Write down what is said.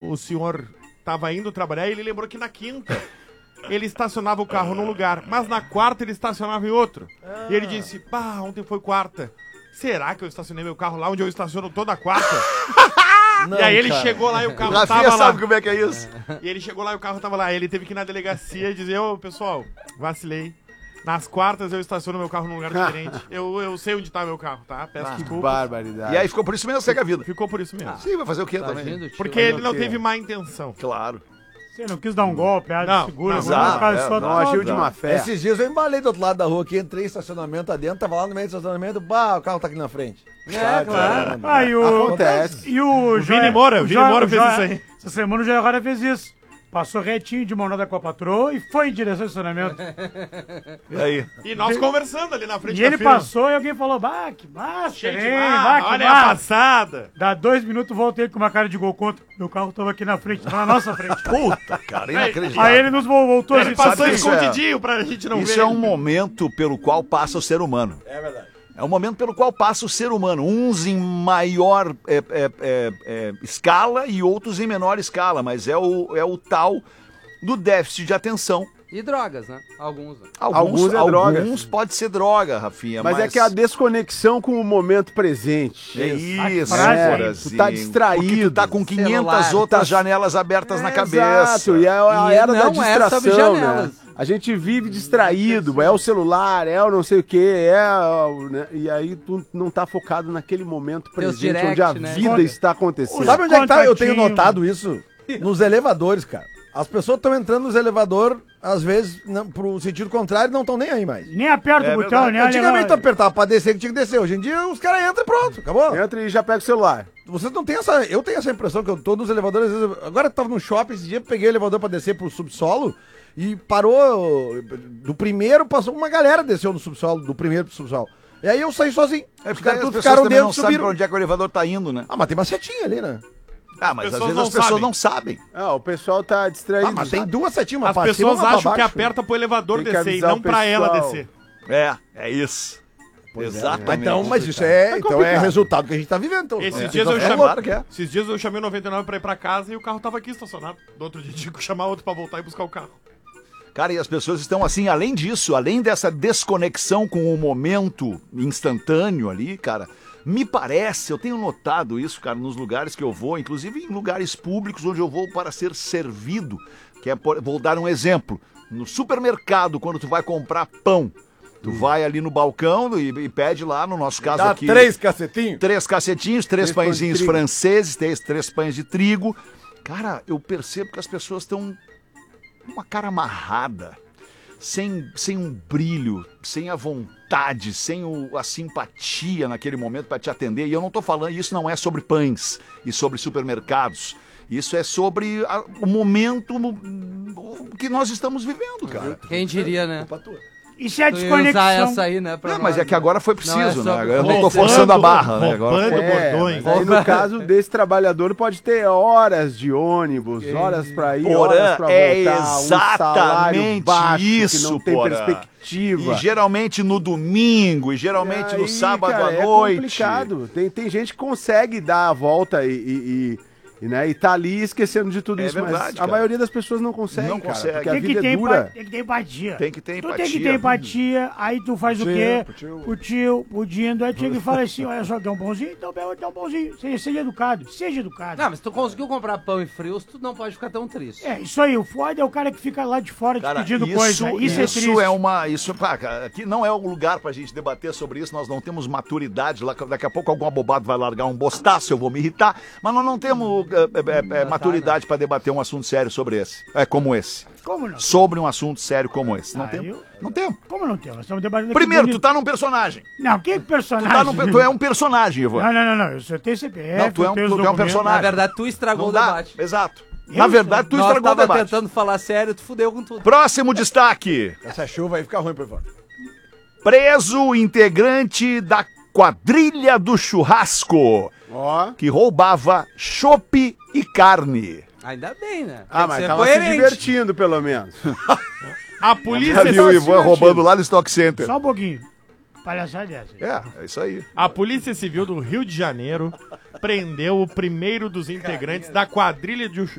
o senhor tava indo trabalhar e ele lembrou que na quinta ele estacionava o carro num lugar, mas na quarta ele estacionava em outro. E ele disse, pá, ontem foi quarta. Será que eu estacionei meu carro lá onde eu estaciono toda quarta? Não, e aí ele cara. chegou lá e o carro Rafinha tava lá. sabe como é que é isso? E ele chegou lá e o carro tava lá. Ele teve que ir na delegacia e dizer, ô, pessoal, vacilei. Nas quartas eu estaciono meu carro num lugar diferente. Eu sei onde tá meu carro, tá? Peço Que desculpas. barbaridade. E aí ficou por isso mesmo, segue a vida. Ficou por isso mesmo. Sim, vai fazer o quê também? Porque ele não teve má intenção. Claro. Você não quis dar um golpe, Não, segura, não, exato, Não agiu de má fé. Esses dias eu embalei do outro lado da rua aqui, entrei em estacionamento adentro, tava lá no meio do estacionamento, bah, o carro tá aqui na frente. Claro. Aí o... Acontece. E o Vini Moura fez isso aí. Essa semana o Joia Rara fez isso. Passou retinho de mão dada com a patroa e foi em direção ao estacionamento. E aí? E nós conversando ali na frente E da ele firma. passou e alguém falou, bah, que massa, Cheio de hein, mar, bah, que olha a massa. passada. Dá 2 minutos, voltei com uma cara de gol contra. Meu carro tava aqui na frente, tava na nossa frente. Puta, cara, inacreditável. Aí ele nos voltou Ele assim, passou sabe que isso escondidinho pra gente não ver. Isso é um momento pelo qual passa o ser humano. É verdade. É um momento pelo qual passa o ser humano. Uns em maior escala e outros em menor escala. Mas é o tal do déficit de atenção. E drogas, né? Alguns. Né? Alguns é droga. Alguns pode ser droga, Rafinha. Mas é que é a desconexão com o momento presente. É isso, frase, Porazinho. tu tá distraído. Porque tu tá com 500 Celular, outras janelas abertas na cabeça. Exato, e é a E era da não é sobre distração, né? janelas. A gente vive distraído, é o celular, é o não sei o quê, né? E aí tu não tá focado naquele momento Teus presente, direct, onde a né? vida está acontecendo. Sabe onde é que tá? Eu tenho Contatinho. notado isso nos elevadores, cara. As pessoas estão entrando nos elevadores, às vezes, pro sentido contrário, não estão nem aí mais. nem aperta o botão, verdade. né? Antigamente tu apertava pra descer que tinha que descer. Hoje em dia os caras entram e pronto, acabou. Entra e já pega o celular. Vocês não têm essa. Eu tenho essa impressão que eu tô nos elevadores. Às vezes, agora eu tava no shopping esse dia, peguei o elevador pra descer pro subsolo e parou. Do primeiro, passou uma galera desceu no subsolo, do primeiro pro subsolo. E aí eu saí sozinho. É Os porque caras as tudo pessoas ficaram também não dentro e sabem pra subiram. onde é que o elevador tá indo, né? Ah, mas tem uma setinha ali, né? Ah, mas às pessoas vezes não as pessoas sabem. não sabem. Ah, o pessoal tá distraído. Ah, mas tem duas setinhas, uma As pra cima, pessoas uma pra acham que baixo. aperta pro elevador Tem que descer e avisar não o pra ela pessoal. descer. É isso. Exatamente. Então, mas isso é resultado que a gente tá vivendo. Então. Esses Então, claro que é. Esses dias eu chamei o 99 pra ir pra casa e o carro tava aqui estacionado. Do outro dia tive que chamar outro pra voltar e buscar o carro. Cara, e as pessoas estão assim, além disso, além dessa desconexão com o momento instantâneo ali, cara, me parece, eu tenho notado isso, cara, nos lugares que eu vou, inclusive em lugares públicos onde eu vou para ser servido, vou dar um exemplo, no supermercado, quando tu vai comprar pão, tu vai ali no balcão e pede lá, no nosso caso Dá aqui... 3 cacetinhos? 3 cacetinhos, 3 Três pães de pãezinhos trigo. franceses, 3 pães de trigo. Cara, eu percebo que as pessoas estão com uma cara amarrada, sem um brilho, sem a vontade, sem a simpatia naquele momento para te atender. E eu não tô falando, isso não é sobre pães e sobre supermercados. Isso é sobre o momento que nós estamos vivendo, cara. Quem diria, né? Isso é Tu ia desconexão. usar essa aí, né? pra Não, mas nós, é que agora foi preciso, Não é né? sobre- Eu não tô forçando a barra, né? Agora Roubando bordões. Mas aí no caso desse trabalhador pode ter horas de ônibus, horas pra ir, Porã, horas pra voltar, é um salário exatamente baixo isso, que não tem Porã. perspectiva. E geralmente no domingo, e geralmente no Aí, sábado cara, à noite. É complicado. Tem gente que consegue dar a volta e tá ali esquecendo de tudo É isso, verdade, mas a cara. maioria das pessoas não consegue, Não cara, consegue. porque a Tem que, vida ter é dura. tem que ter empatia. Tem que ter Tu tem que empatia. ter empatia, aí tu faz o quê? O tio, o Dindo, aí chega e fala assim, olha só, quer um pãozinho? Então dá um pãozinho. Seja educado, seja educado. Não, mas tu conseguiu comprar pão e frios, tu não pode ficar tão triste. É, isso aí, o foda é o cara que fica lá de fora te Cara, pedindo coisa. Isso é triste. Cara, aqui não é o lugar pra gente debater sobre isso, nós não temos maturidade, daqui a pouco algum abobado vai largar um bostaço, eu vou me irritar, mas nós não temos maturidade pra debater um assunto sério sobre esse, como esse. Como não? Sobre um assunto sério como esse. Não Ah, temos. eu- Não temos. Como não tem? Nós estamos debatendo aqui Primeiro, tu bonito. tá num personagem. Não, que personagem? Tu é um personagem, Ivan. Não. Eu tenho CPF, Não, tu é um eu tenho os documentos. personagem. Na verdade, tu estragou Não o dá. debate. Exato. Eu Na verdade, tu Nós estragou o tava debate. tentando falar sério, tu fudeu com tudo. Próximo destaque. Essa chuva aí fica ruim por fora. Preso integrante da quadrilha do churrasco, Ó. que roubava chopp e carne. Ainda bem, né? Ah, Tem que mas ser tava se coerente. divertindo, pelo menos. A polícia, Já viu o Ivan roubando lá no Stock Center. Só um pouquinho. Palhaçada dessa. É isso aí. a Polícia Civil do Rio de Janeiro prendeu o primeiro dos integrantes da quadrilha